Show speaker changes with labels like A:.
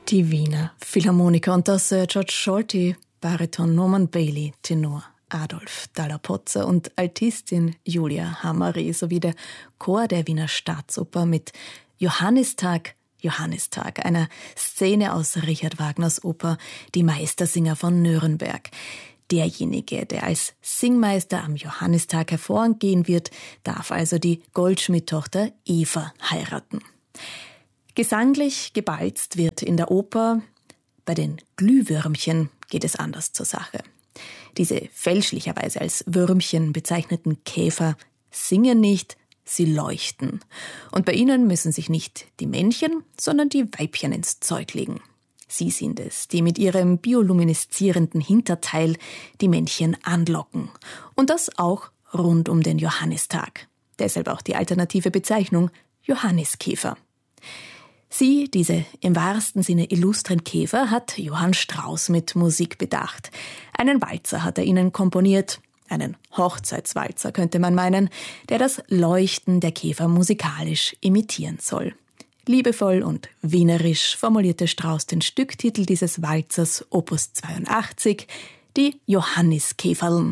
A: Die Wiener Philharmoniker unter Sir George Solti, Bariton Norman Bailey, Tenor Adolf Dalla-Pozza und Altistin Julia Hamari sowie der Chor der Wiener Staatsoper mit Johannistag, Johannistag, einer Szene aus Richard Wagners Oper Die Meistersinger von Nürnberg. Derjenige, der als Singmeister am Johannistag hervorgehen wird, darf also die Goldschmidt-Tochter Eva heiraten. Gesanglich gebalzt wird in der Oper. Bei den Glühwürmchen geht es anders zur Sache. Diese fälschlicherweise als Würmchen bezeichneten Käfer singen nicht, sie leuchten. Und bei ihnen müssen sich nicht die Männchen, sondern die Weibchen ins Zeug legen. Sie sind es, die mit ihrem biolumineszierenden Hinterteil die Männchen anlocken. Und das auch rund um den Johannistag. Deshalb auch die alternative Bezeichnung Johanniskäfer. Sie, diese im wahrsten Sinne illustren Käfer, hat Johann Strauss mit Musik bedacht. Einen Walzer hat er ihnen komponiert, einen Hochzeitswalzer könnte man meinen, der das Leuchten der Käfer musikalisch imitieren soll. Liebevoll und wienerisch formulierte Strauss den Stücktitel dieses Walzers Opus 82, die Johanniskäferln.